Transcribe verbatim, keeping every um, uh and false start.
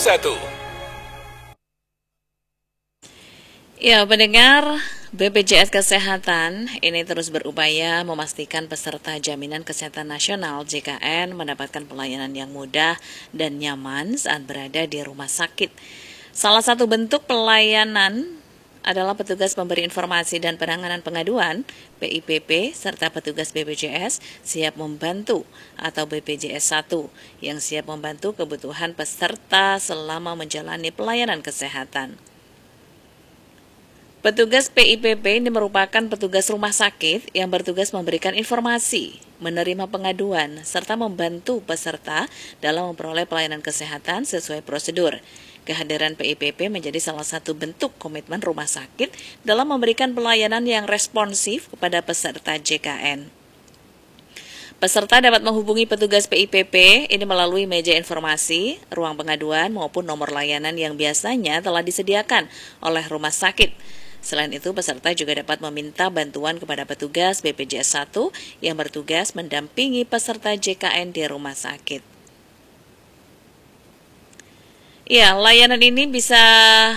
satu. Ya, pendengar, B P J S Kesehatan ini terus berupaya memastikan peserta Jaminan Kesehatan Nasional J K N mendapatkan pelayanan yang mudah dan nyaman saat berada di rumah sakit. Salah satu bentuk pelayanan adalah petugas pemberi informasi dan penanganan pengaduan P I P P serta petugas B P J S siap membantu atau B P J S satu yang siap membantu kebutuhan peserta selama menjalani pelayanan kesehatan. Petugas P I P P ini merupakan petugas rumah sakit yang bertugas memberikan informasi, menerima pengaduan, serta membantu peserta dalam memperoleh pelayanan kesehatan sesuai prosedur. Kehadiran P I P P menjadi salah satu bentuk komitmen rumah sakit dalam memberikan pelayanan yang responsif kepada peserta J K N. Peserta dapat menghubungi petugas P I P P ini melalui meja informasi, ruang pengaduan maupun nomor layanan yang biasanya telah disediakan oleh rumah sakit. Selain itu, peserta juga dapat meminta bantuan kepada petugas B P J S satu yang bertugas mendampingi peserta J K N di rumah sakit. Ya, layanan ini bisa